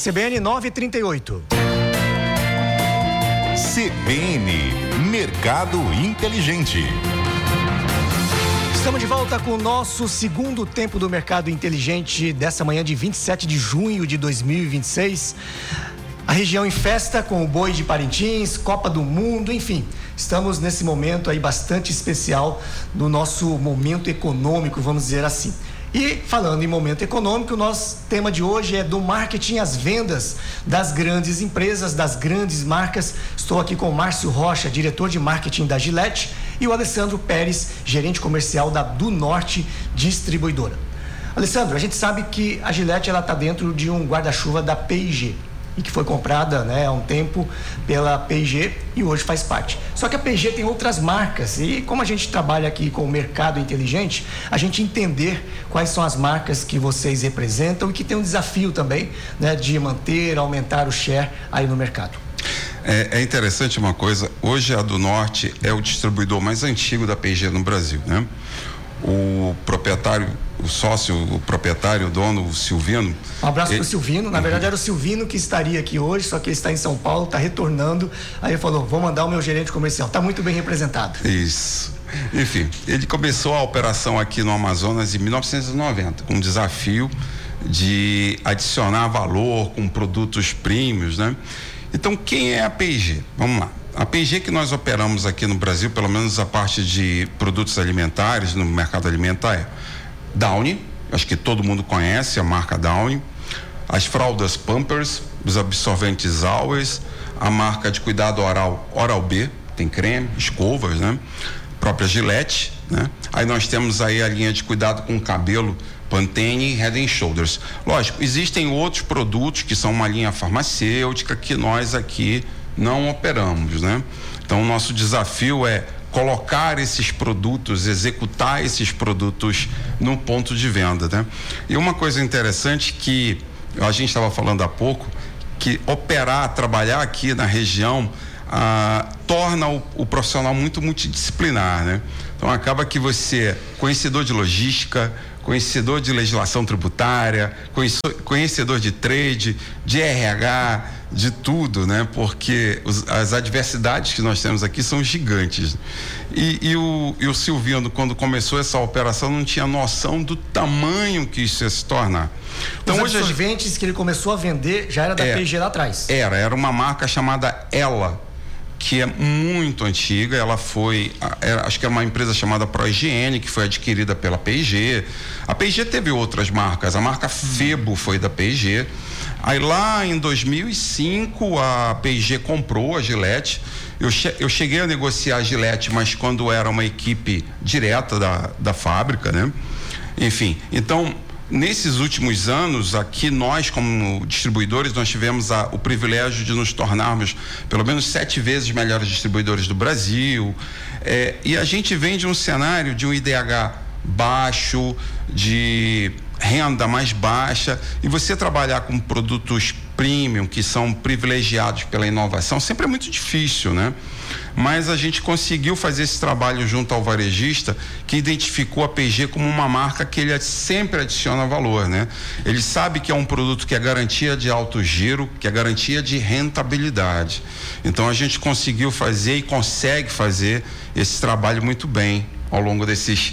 CBN 938. CBN Mercado Inteligente. Estamos de volta com o nosso segundo tempo do Mercado Inteligente dessa manhã de 27 de junho de 2026. A região em festa com o Boi de Parintins, Copa do Mundo, enfim. Estamos nesse momento aí bastante especial do nosso momento econômico, vamos dizer assim. E falando em momento econômico, o nosso tema de hoje é do marketing às vendas das grandes empresas, das grandes marcas. Estou aqui com o Márcio Rocha, diretor de marketing da Gillette, e o Alessandro Pérez, gerente comercial da Do Norte Distribuidora. Alessandro, a gente sabe que a Gillette está dentro de um guarda-chuva da P&G, e que foi comprada, há um tempo pela P&G e hoje faz parte. Só que a P&G tem outras marcas e como a gente trabalha aqui com o mercado inteligente, a gente entender quais são as marcas que vocês representam e que tem um desafio também, de manter, aumentar o share aí no mercado. É interessante uma coisa, hoje a Do Norte é o distribuidor mais antigo da P&G no Brasil, né? O proprietário, o sócio, o proprietário, o dono, o Silvino. Um abraço para o Silvino. Na verdade, era o Silvino que estaria aqui hoje, só que ele está em São Paulo, está retornando. Aí ele falou: vou mandar o meu gerente comercial. Está muito bem representado. Isso. Enfim, ele começou a operação aqui no Amazonas em 1990, com um desafio de adicionar valor com produtos premiums, né? Então, quem é a P&G? Vamos lá. A P&G que nós operamos aqui no Brasil, pelo menos a parte de produtos alimentares, no mercado alimentar, é Downy, acho que todo mundo conhece a marca Downy, as fraldas Pampers, os absorventes Always, a marca de cuidado oral Oral-B, tem creme, escovas, né? Própria Gillette, né? Aí nós temos aí a linha de cuidado com o cabelo Pantene e Head & Shoulders. Lógico, existem outros produtos que são uma linha farmacêutica que nós aqui não operamos, né? Então, o nosso desafio é colocar esses produtos, executar esses produtos no ponto de venda, né? E uma coisa interessante que a gente estava falando há pouco, que operar, trabalhar aqui na região torna o profissional muito multidisciplinar, né? Então, acaba que você, conhecedor de logística, conhecedor de legislação tributária, conhecedor de trade, de RH, de tudo, né? Porque as adversidades que nós temos aqui são gigantes. E o Silvino, quando começou essa operação, não tinha noção do tamanho que isso ia se tornar. Então, os absorventes que ele começou a vender já era da P&G lá atrás. Era uma marca chamada Ela, que é muito antiga. Ela foi, acho que é uma empresa chamada ProHigiene, que foi adquirida pela P&G. A P&G teve outras marcas, a marca Febo foi da P&G. Aí lá em 2005 a P&G comprou a Gillette. Eu cheguei a negociar a Gillette, mas quando era uma equipe direta da fábrica, né? Enfim, então nesses últimos anos aqui nós como distribuidores nós tivemos o privilégio de nos tornarmos pelo menos 7 vezes melhores distribuidores do Brasil, e a gente vem de um cenário de um IDH baixo, de renda mais baixa, e você trabalhar com produtos premium que são privilegiados pela inovação sempre é muito difícil, né? Mas a gente conseguiu fazer esse trabalho junto ao varejista, que identificou a P&G como uma marca que ele sempre adiciona valor, né? Ele sabe que é um produto que é garantia de alto giro, que é garantia de rentabilidade. Então a gente conseguiu fazer e consegue fazer esse trabalho muito bem ao longo desses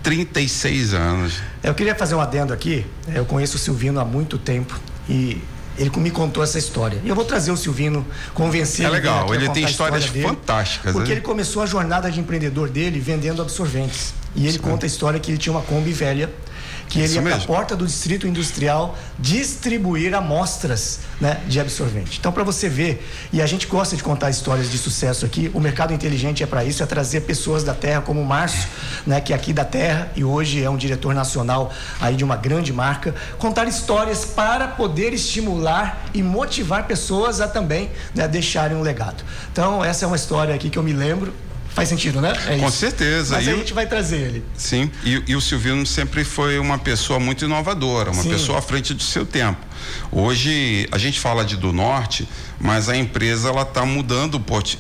36 anos. Eu queria fazer um adendo aqui. Eu conheço o Silvino há muito tempo e ele me contou essa história. E eu vou trazer o Silvino, convencer ele. É legal, ele tem histórias dele, fantásticas. Porque né? Ele começou a jornada de empreendedor dele vendendo absorventes. E ele conta a história que ele tinha uma Kombi velha, que ele ia para a porta do distrito industrial distribuir amostras, de absorvente. Então, para você ver, e a gente gosta de contar histórias de sucesso aqui, o mercado inteligente é para isso, é trazer pessoas da terra como o Márcio, que é aqui da terra e hoje é um diretor nacional aí de uma grande marca, contar histórias para poder estimular e motivar pessoas a também deixarem um legado. Então, essa é uma história aqui que eu me lembro. Faz sentido, né? Com certeza. Mas a gente vai trazer ele. Sim, e o Silvino sempre foi uma pessoa muito inovadora, uma pessoa à frente do seu tempo. Hoje, a gente fala de Do Norte, mas a empresa, ela está mudando,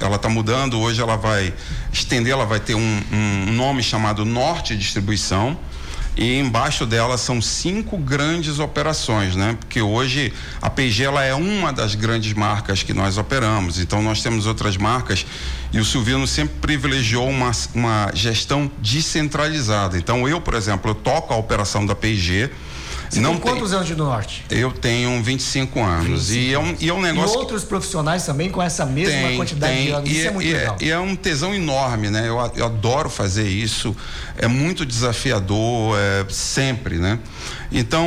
hoje ela vai estender, ela vai ter um nome chamado Norte Distribuição, e embaixo dela são 5 grandes operações, né? Porque hoje a P&G ela é uma das grandes marcas que nós operamos, então nós temos outras marcas e o Silvino sempre privilegiou uma gestão descentralizada. Então eu, por exemplo, eu toco a operação da P&G. Você tem quantos anos de Norte? Eu tenho 25 anos. 25. E é um negócio. E outros profissionais também com essa mesma quantidade de anos. Isso é muito legal. E é um tesão enorme, né? Eu adoro fazer isso. É muito desafiador, sempre, né? Então,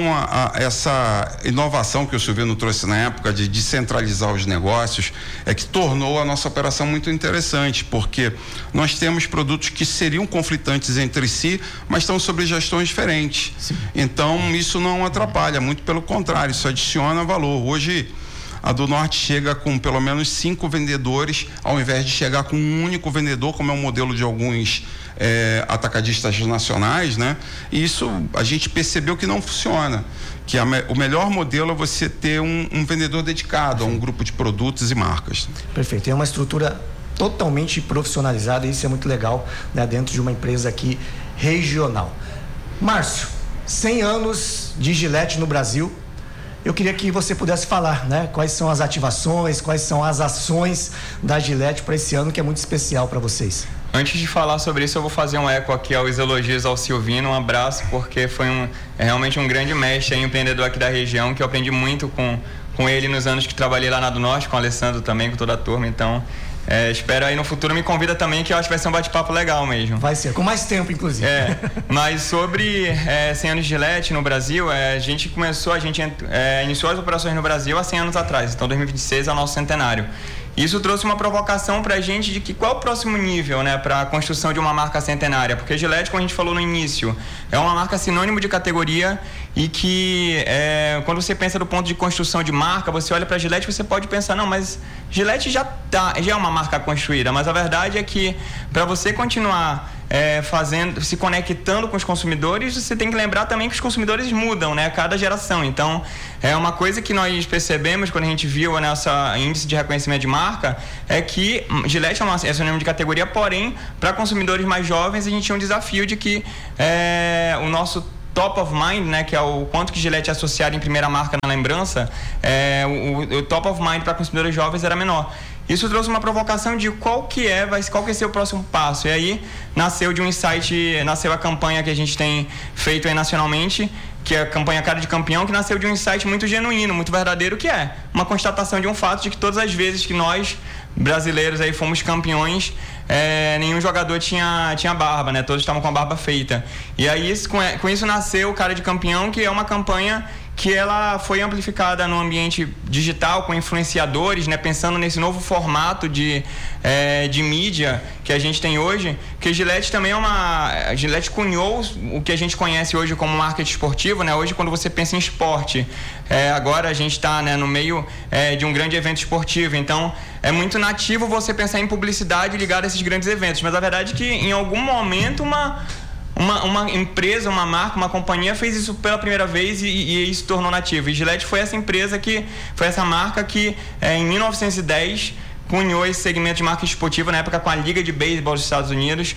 essa inovação que o Silvino trouxe na época de descentralizar os negócios é que tornou a nossa operação muito interessante, porque nós temos produtos que seriam conflitantes entre si, mas estão sob gestões diferentes. Sim. Então, isso não atrapalha, muito pelo contrário, isso adiciona valor. Hoje, a do Norte chega com pelo menos 5 vendedores, ao invés de chegar com um único vendedor, como é o modelo de alguns atacadistas nacionais, né? E isso a gente percebeu que não funciona, que o melhor modelo é você ter um vendedor dedicado a um grupo de produtos e marcas. Perfeito, é uma estrutura totalmente profissionalizada e isso é muito legal, né? Dentro de uma empresa aqui regional. Márcio, 100 anos de Gillette no Brasil. Eu queria que você pudesse falar, né? Quais são as ativações, quais são as ações da Gillette para esse ano que é muito especial para vocês. Antes de falar sobre isso, eu vou fazer um eco aqui aos elogios ao Silvino, um abraço, porque foi realmente um grande mestre, empreendedor aqui da região, que eu aprendi muito com ele nos anos que trabalhei lá na do Norte, com o Alessandro também, com toda a turma, então espero aí no futuro me convida também, que eu acho que vai ser um bate-papo legal mesmo. Vai ser, com mais tempo inclusive. Mas sobre 100 anos de Gillette no Brasil, a gente iniciou as operações no Brasil há 100 anos atrás, então 2026 é o nosso centenário. Isso trouxe uma provocação para a gente de que qual é o próximo nível, né, para a construção de uma marca centenária, porque Gillette, como a gente falou no início, é uma marca sinônimo de categoria e que quando você pensa do ponto de construção de marca, você olha para a Gillette e você pode pensar, não, mas Gillette já é uma marca construída, mas a verdade é que para você continuar se conectando com os consumidores, você tem que lembrar também que os consumidores mudam, né, a cada geração. Então, é uma coisa que nós percebemos quando a gente viu a nossa índice de reconhecimento de marca, é que Gillette é sinônimo de categoria, porém, para consumidores mais jovens, a gente tinha um desafio de que o nosso top of mind, né, que é o quanto que Gillette é associado em primeira marca na lembrança, o top of mind para consumidores jovens era menor. Isso trouxe uma provocação de qual que vai ser o próximo passo. E aí nasceu de um insight, nasceu a campanha que a gente tem feito aí nacionalmente, que é a campanha Cara de Campeão, que nasceu de um insight muito genuíno, muito verdadeiro, que é uma constatação de um fato de que todas as vezes que nós, brasileiros, aí fomos campeões, nenhum jogador tinha barba, né? Todos estavam com a barba feita. E aí, com isso nasceu o Cara de Campeão, que é uma campanha que ela foi amplificada no ambiente digital com influenciadores, né, pensando nesse novo formato de mídia que a gente tem hoje, que Gillette também Gillette cunhou o que a gente conhece hoje como marketing esportivo, né? Hoje, quando você pensa em esporte, agora a gente está, né, no meio de um grande evento esportivo, então é muito nativo você pensar em publicidade ligada a esses grandes eventos, mas a verdade é que em algum momento uma empresa, uma marca, uma companhia fez isso pela primeira vez e isso se tornou nativo. E Gillette foi essa marca que em 1910 cunhou esse segmento de marca esportiva, na época com a Liga de Beisebol dos Estados Unidos.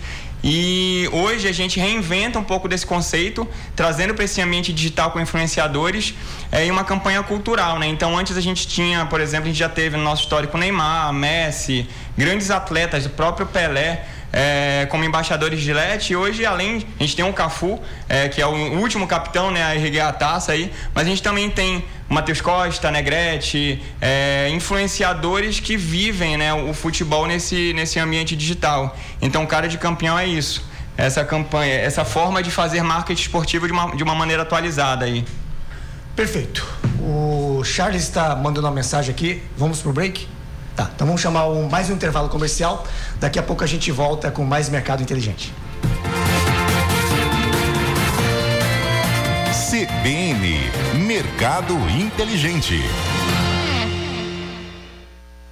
E hoje a gente reinventa um pouco desse conceito, trazendo para esse ambiente digital com influenciadores e uma campanha cultural, né? Então antes a gente tinha, por exemplo, a gente já teve no nosso histórico Neymar, Messi, grandes atletas, o próprio Pelé, como embaixadores de Gillette. E hoje, a gente tem o Cafu, que é o último capitão, né, a erguer a taça aí, mas a gente também tem o Matheus Costa, Negrete, influenciadores que vivem, né, o futebol nesse ambiente digital. Então, Cara de Campeão é isso, essa campanha, essa forma de fazer marketing esportivo de uma maneira atualizada aí. Perfeito. O Charles está mandando uma mensagem aqui. Vamos pro break? Tá, então vamos chamar mais um intervalo comercial. Daqui a pouco a gente volta com mais Mercado Inteligente. CBN Mercado Inteligente.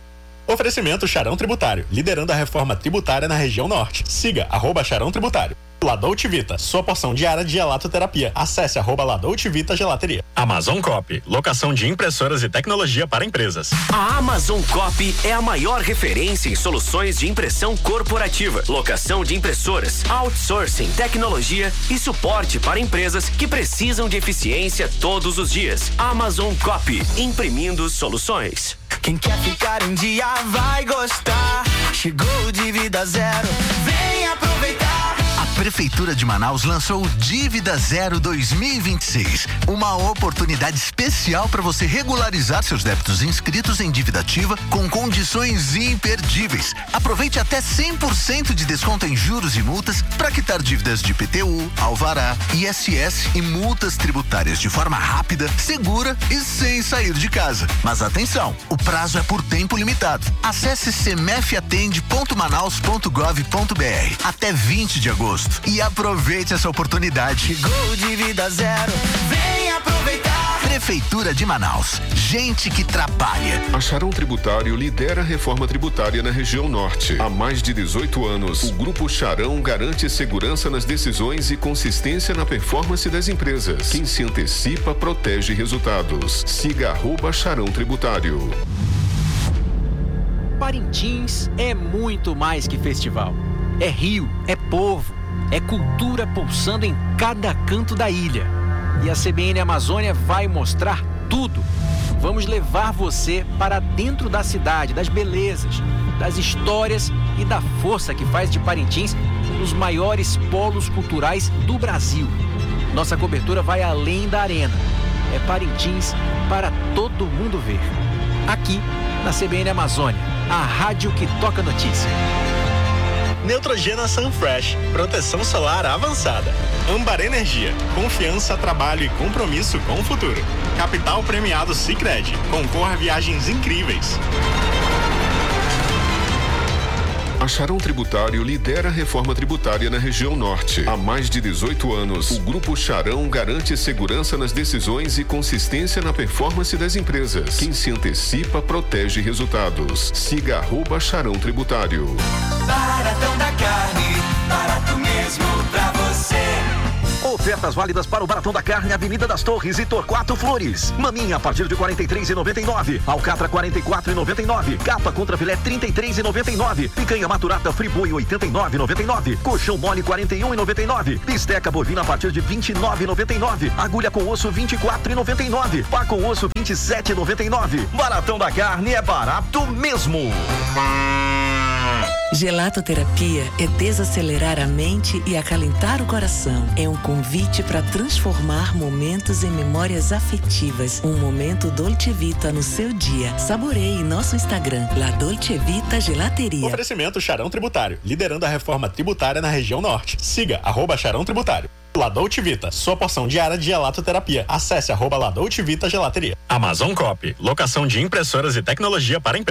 Oferecimento Charão Tributário, liderando a reforma tributária na região norte. Siga @Charão Tributário. La Dolce Vita, sua porção diária de gelatoterapia. Acesse @La Dolce Vita Gelateria. Amazon Copy, locação de impressoras e tecnologia para empresas. A Amazon Copy é a maior referência em soluções de impressão corporativa, locação de impressoras, outsourcing, tecnologia e suporte para empresas que precisam de eficiência todos os dias. Amazon Copy, imprimindo soluções. Quem quer ficar em dia vai gostar. Chegou o Dívida Zero, vem aproveitar. A Prefeitura de Manaus lançou o Dívida Zero 2026, uma oportunidade especial para você regularizar seus débitos inscritos em dívida ativa com condições imperdíveis. Aproveite até 100% de desconto em juros e multas para quitar dívidas de IPTU, alvará, ISS e multas tributárias de forma rápida, segura e sem sair de casa. Mas atenção, o prazo é por tempo limitado. Acesse cmfatende.manaus.gov.br até 20 de agosto e aproveite essa oportunidade. Chegou o Dívida Zero, vem aproveitar. Prefeitura de Manaus, gente que trabalha. A Charão Tributário lidera a reforma tributária na região norte. Há mais de 18 anos, o Grupo Charão garante segurança nas decisões e consistência na performance das empresas. Quem se antecipa, protege resultados. Siga @Charão Tributário. Parintins é muito mais que festival. É rio, é povo, é cultura pulsando em cada canto da ilha. E a CBN Amazônia vai mostrar tudo. Vamos levar você para dentro da cidade, das belezas, das histórias e da força que faz de Parintins um dos maiores polos culturais do Brasil. Nossa cobertura vai além da arena. É Parintins para todo mundo ver. Aqui na CBN Amazônia, a rádio que toca notícia. Neutrogena Sunfresh, proteção solar avançada. Âmbar Energia, confiança, trabalho e compromisso com o futuro. Capital premiado Sicredi, concorra a viagens incríveis. A Charão Tributário lidera a reforma tributária na região norte. Há mais de 18 anos, o Grupo Charão garante segurança nas decisões e consistência na performance das empresas. Quem se antecipa, protege resultados. Siga @Charão Tributário. Baratão da carne, barato mesmo pra você. Ofertas válidas para o Baratão da Carne, Avenida das Torres e Torquato Flores. Maminha a partir de R$ 43,99. Alcatra R$ 44,99. Capa contra filé R$ 33,99. Picanha maturata Friboi R$ 89,99. Colchão mole R$ 41,99. Bisteca bovina a partir de R$ 29,99. Agulha com osso R$ 24,99. Pá com osso R$ 27,99. Baratão da Carne é barato mesmo. Gelatoterapia é desacelerar a mente e acalentar o coração. É um convite para transformar momentos em memórias afetivas. Um momento Dolce Vita no seu dia. Saboreie nosso Instagram, La Dolce Vita Gelateria. Oferecimento Charão Tributário, liderando a reforma tributária na região norte. Siga @Charão Tributário. La Dolce Vita, sua porção diária de gelatoterapia. Acesse @La Dolce Vita Gelateria. Amazon Copy, locação de impressoras e tecnologia para empresas.